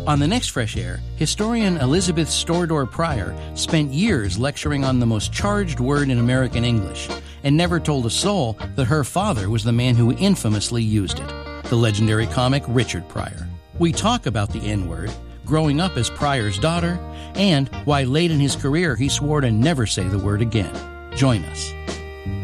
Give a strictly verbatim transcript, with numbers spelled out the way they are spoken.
On the next Fresh Air, historian Elizabeth Stordor Pryor spent years lecturing on the most charged word in American English and never told a soul that her father was the man who infamously used it, the legendary comic Richard Pryor. We talk about the N-word, growing up as Pryor's daughter, and why late in his career he swore to never say the word again. Join us.